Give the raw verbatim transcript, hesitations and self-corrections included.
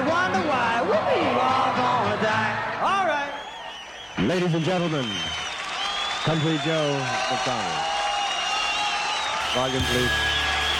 wonder why we all gonna die. All right. Ladies and gentlemen, Country Joe McDonald. Volume, please.